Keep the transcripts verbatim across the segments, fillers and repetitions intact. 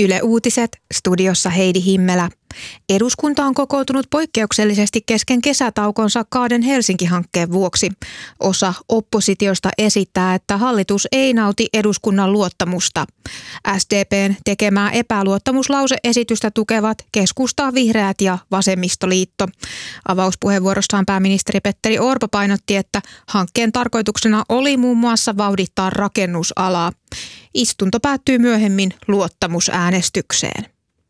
Yle Uutiset, studiossa Heidi Himmelä. Eduskunta on kokoontunut poikkeuksellisesti kesken kesätaukonsa Kaaden Helsinki-hankkeen vuoksi. Osa oppositiosta esittää, että hallitus ei nauti eduskunnan luottamusta. S D P:n tekemää epäluottamuslauseesitystä tukevat keskusta, vihreät ja vasemmistoliitto. Avauspuheenvuorossaan pääministeri Petteri Orpo painotti, että hankkeen tarkoituksena oli muun muassa vauhdittaa rakennusalaa. Istunto päättyy myöhemmin luottamusäänestykseen.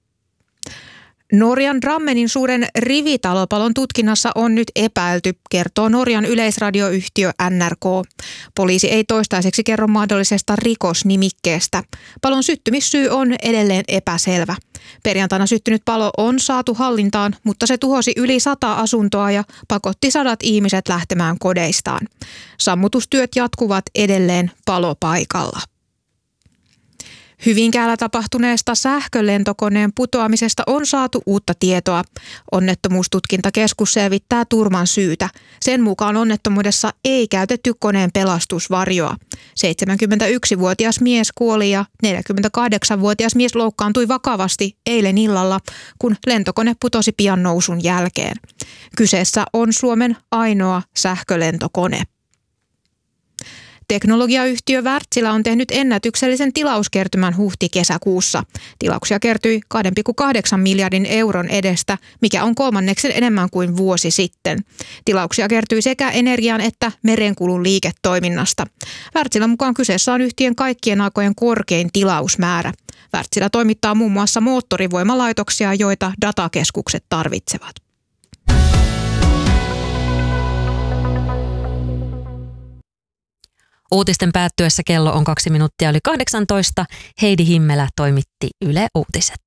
Norjan Drammenin suuren rivitalopalon tutkinnassa on nyt epäilty, kertoo Norjan yleisradioyhtiö N R K. Poliisi ei toistaiseksi kerro mahdollisesta rikosnimikkeestä. Palon syttymissyy on edelleen epäselvä. Perjantaina syttynyt palo on saatu hallintaan, mutta se tuhosi yli sata asuntoa ja pakotti sadat ihmiset lähtemään kodeistaan. Sammutustyöt jatkuvat edelleen palopaikalla. Hyvinkäällä tapahtuneesta sähkölentokoneen putoamisesta on saatu uutta tietoa. Onnettomuustutkintakeskus selvittää turman syytä. Sen mukaan onnettomuudessa ei käytetty koneen pelastusvarjoa. seitsemänkymmentäyksivuotias mies kuoli ja neljäkymmentäkahdeksanvuotias mies loukkaantui vakavasti eilen illalla, kun lentokone putosi pian nousun jälkeen. Kyseessä on Suomen ainoa sähkölentokone. Teknologiayhtiö Wärtsilä on tehnyt ennätyksellisen tilauskertymän huhti-kesäkuussa. Tilauksia kertyi kaksi pilkku kahdeksan miljardin euron edestä, mikä on kolmanneksen enemmän kuin vuosi sitten. Tilauksia kertyi sekä energian että merenkulun liiketoiminnasta. Wärtsilän mukaan kyseessä on yhtiön kaikkien aikojen korkein tilausmäärä. Wärtsilä toimittaa muun muassa moottorivoimalaitoksia, joita datakeskukset tarvitsevat. Uutisten päättyessä kello on kaksi minuuttia yli kahdeksantoista. Heidi Himmelä toimitti Yle Uutiset.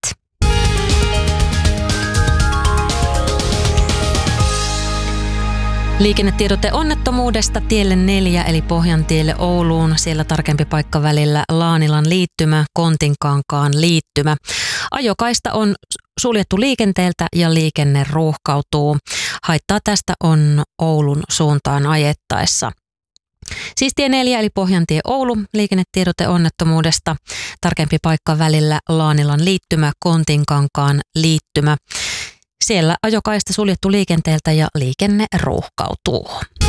Liikennetiedote onnettomuudesta tielle neljä eli Pohjantielle Ouluun. Siellä tarkempi paikka välillä Laanilan liittymä, Kontinkankaan liittymä. Ajokaista on suljettu liikenteeltä ja liikenne ruuhkautuu. Haittaa tästä on Oulun suuntaan ajettaessa. Siis tie neljä eli Pohjantie Oulu, liikennetiedote onnettomuudesta. Tarkempi paikka välillä Laanilan liittymä, Kontinkankaan liittymä. Siellä ajokaista suljettu liikenteeltä ja liikenne ruuhkautuu.